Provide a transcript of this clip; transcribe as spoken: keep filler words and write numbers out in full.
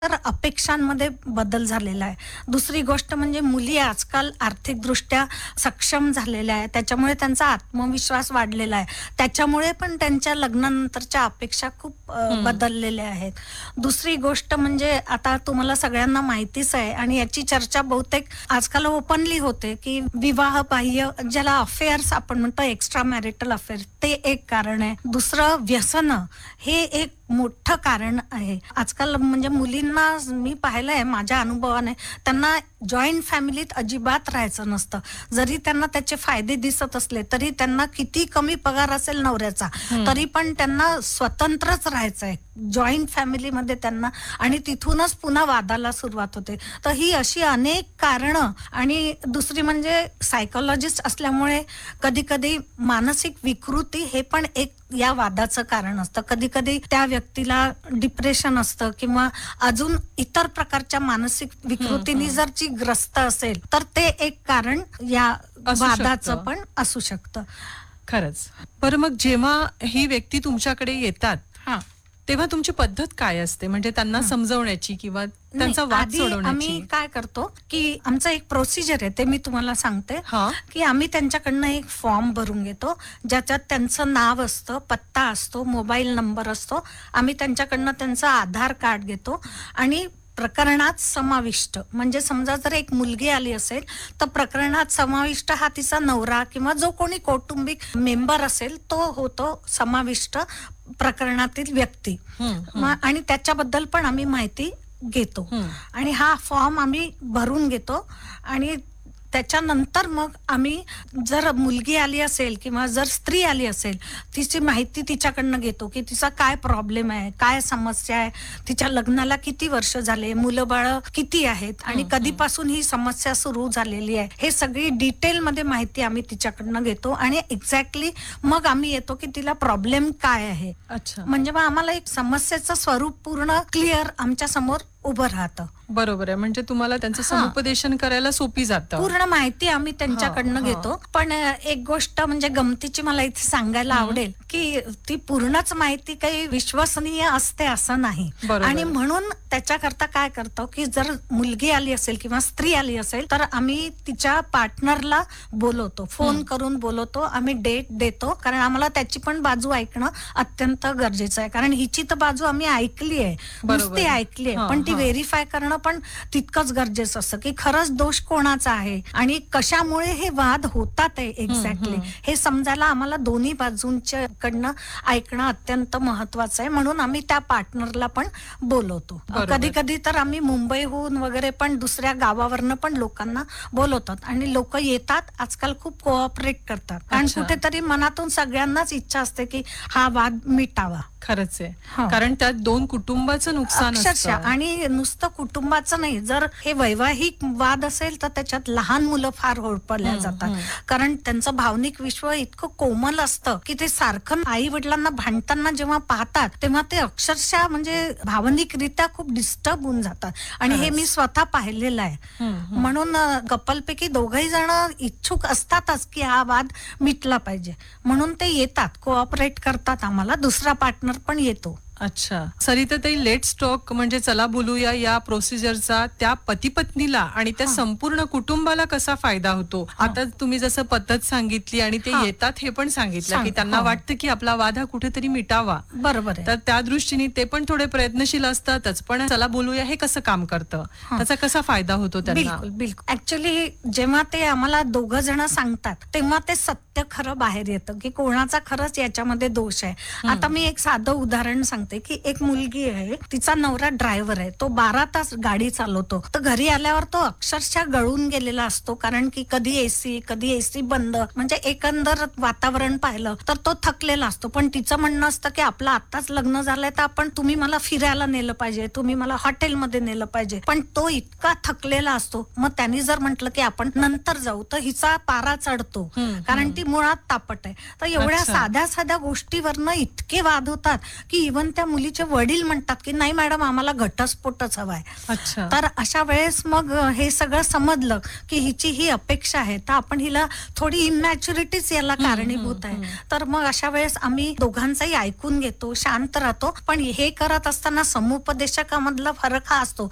तर अपेक्षांमध्ये बदल झालेला आहे. दुसरी गोष्ट म्हणजे मुली आजकाल आर्थिकदृष्ट्या सक्षम झालेल्या आहेत. त्याच्यामुळे त्यांचा आत्मविश्वास वाढलेला आहे. त्याच्यामुळे पण त्यांच्या लग्नानंतरच्या अपेक्षा खूप अ, हं. बदललेल्या आहेत. दुसरी गोष्ट म्हणजे आता तुम्हाला सगळ्यांना माहितीच आहे आणि याची चर्चा बहुतेक आजकाल ओपनली होते, की विवाह बाह्य ज्याला अफेअर्स आपण म्हणतो, एक्स्ट्रा मॅरिटल अफेअर, ते एक कारण आहे. दुसरं व्यसन हे एक मोठं कारण आहे. आजकाल म्हणजे मुलींना मी पाहिलंय माझ्या अनुभवाने, त्यांना जॉईंट फॅमिलीत अजिबात राहायचं नसतं. जरी त्यांना त्याचे फायदे दिसत असले तरी त्यांना किती कमी पगार असेल नवऱ्याचा, हं. तरी पण त्यांना स्वतंत्रच राहायचंय जॉईंट फॅमिलीमध्ये त्यांना, आणि तिथूनच पुन्हा वादाला सुरुवात होते. तर ही अशी अनेक कारणं, आणि दुसरी म्हणजे सायकोलॉजिस्ट असल्यामुळे कधी कधी मानसिक विकृती हे पण एक या वादाचं कारण असतं. कधी कधी त्या व्यक्तीला डिप्रेशन असतं किंवा अजून इतर प्रकारच्या मानसिक विकृतीने हं. जर ती ग्रस्त असेल तर ते एक कारण या असू वादाचं शकतं. पण असू शकतं. खरंच. बरं, मग जेव्हा ही व्यक्ती तुमच्याकडे येतात, हा तेव्हा तुमची पद्धत काय असते? म्हणजे त्यांना समजवण्याची किंवा त्यांचा नाही, वाद आधी सोडवण्याची? आम्ही काय करतो की आमचं एक प्रोसिजर आहे, ते मी तुम्हाला सांगते. हां. की आम्ही त्यांच्याकडनं एक फॉर्म भरून घेतो, ज्याच्यात त्यांचं नाव असतं, पत्ता असतो, मोबाईल नंबर असतो. आम्ही त्यांच्याकडनं त्यांचं आधार कार्ड घेतो आणि प्रकरणात समाविष्ट म्हणजे समजा जर एक मुलगी आली असेल तर प्रकरणात समाविष्ट हा तिचा नवरा किंवा जो कोणी कौटुंबिक मेंबर असेल तो होतो समाविष्ट प्रकरणातील व्यक्ती. हं, हं. मग आणि त्याच्याबद्दल पण आम्ही माहिती घेतो हं. आणि हा फॉर्म आम्ही भरून घेतो. आणि त्याच्यानंतर मग आम्ही जर मुलगी आली असेल किंवा जर स्त्री आली असेल, तिची माहिती तिच्याकडनं घेतो की तिचा काय प्रॉब्लेम आहे, काय समस्या आहे, तिच्या लग्नाला किती वर्ष झाले, मुलं बाळ किती आहेत आणि हं, कधीपासून ही समस्या सुरू झालेली आहे, हे सगळी डिटेलमध्ये माहिती आम्ही तिच्याकडनं घेतो. आणि एक्झॅक्टली मग आम्ही येतो की तिला प्रॉब्लेम काय आहे. अच्छा. म्हणजे मग आम्हाला एक समस्येचं स्वरूप पूर्ण क्लिअर आमच्या समोर उभं राहतं. बरोबर आहे. म्हणजे तुम्हाला त्यांचं हां. समुपदेशन करायला सोपी जातं. पूर्ण माहिती आम्ही त्यांच्याकडनं हां, हां. घेतो. पण अ, एक गोष्ट म्हणजे गमतीची मला इथे सांगायला हं. आवडेल की ती पूर्णच माहिती काही विश्वसनीय असते असं नाही. बरोबर. आणि म्हणून त्याच्याकरता काय करतो की जर मुलगी आली असेल किंवा स्त्री आली असेल तर आम्ही तिच्या पार्टनरला बोलवतो, फोन हं. करून बोलवतो, आम्ही डेट देतो, कारण आम्हाला त्याची पण बाजू ऐकणं अत्यंत गरजेचं आहे. कारण हिची तर बाजू आम्ही ऐकली आहे, बरोबर. नुसती ऐकली आहे, हां, पण ती हां. व्हेरीफाय करणं पण तितकंच गरजेचं असतं की खरंच दोष कोणाचा आहे आणि कशामुळे हे वाद होतात आहे एक्झॅक्टली, हं. हे समजायला आम्हाला दोन्ही बाजूंच्या कडनं ऐकणं अत्यंत महत्वाचं आहे. म्हणून आम्ही त्या पार्टनरला पण बोलवतो. बरोबर. कधी कधी तर आम्ही मुंबईहून वगैरे पण दुसऱ्या गावावरनं पण लोकांना बोलवतात आणि लोक येतात, आजकाल खूप कोऑपरेट करतात. आणि अच्छा. कुठेतरी मनातून सगळ्यांनाच इच्छा असते की हा वाद मिटावा. खरंच आहे. हो. कारण त्यात दोन कुटुंबाचं नुकसान अक्षरशः. असतं. आणि नुसतं कुटुंबाचं नाही, जर हे वैवाहिक वाद असेल तर त्याच्यात लहान मुलं फार होरपळल्या हं, जातात. हं. कारण त्यांचं भावनिक विश्व इतकं कोमल असतं की ते सारखं आई वडिलांना भांडताना जेव्हा पाहतात तेव्हा ते अक्षरशः म्हणजे भावनिकरित्या खूप डिस्टर्ब होऊन जातात. आणि हे खरंच. मी स्वतः पाहिलेलं आहे. हं, हं. म्हणून कपलपैकी दोघही जण इच्छुक असतातच की हा वाद मिटला पाहिजे, म्हणून ते येतात, कोऑपरेट करतात आम्हाला. दुसरा पार्टनर पण येतो. अच्छा. सरिताताई, लेट्स टॉक म्हणजे चला बोलूया या प्रोसिजरचा त्या पती पत्नीला आणि त्या हां. संपूर्ण कुटुंबाला कसा फायदा होतो? आता तुम्ही जसं पद्धत सांगितली आणि ते हां. येतात हे पण सांगितलं सांग- की त्यांना हो. वाटतं की आपला वाद हा कुठेतरी मिटावा. बरोबर आहे. तर त्या दृष्टीने ते पण थोडे प्रयत्नशील असतातच. पण चला बोलूया हे कसं काम करतं? हां. त्याचा कसा फायदा होतो त्यांना? बिलकुल बिलकुल. ऍक्च्युली जेव्हा ते आम्हाला दोघं जण सांगतात तेव्हा ते सत्य खरं बाहेर येतं की कोणाचा खरंच याच्यामध्ये दोष आहे. आता मी एक साधं उदाहरण सांगते की एक मुलगी आहे, तिचा नवरा ड्रायव्हर आहे, तो बारा तास गाडी चालवतो, तर घरी आल्यावर तो अक्षरशः गळून गेलेला असतो. कारण की कधी एसी कधी एसी बंद, म्हणजे एकंदर वातावरण पाहिलं तर तो थकलेला असतो. पण तिचं म्हणणं असतं की आपलं आताच लग्न झालंय तर आपण तुम्ही मला फिरायला नेलं पाहिजे, तुम्ही मला हॉटेलमध्ये नेलं पाहिजे. पण तो इतका थकलेला असतो. मग त्यांनी जर म्हटलं की आपण नंतर जाऊ तर हिचा पारा चढतो, हं, कारण ती मुळात तापट आहे. तर एवढ्या अच्छा. साध्या साध्या गोष्टीवरनं इतके वाद होतात की इव्हन त्या त्या मुलीचे वडील म्हणतात की नाही मॅडम आम्हाला घटस्फोटच हवाय. अच्छा. तर अशा वेळेस मग हे सगळं समजलं की हिची ही अपेक्षा आहे, तर आपण हिला थोडी इमॅच्युरिटीच याला कारणीभूत आहे. तर मग अशा वेळेस आम्ही दोघांचंही ऐकून घेतो, शांत राहतो. पण हे करत असताना समुपदेशकामधला फरक हा असतो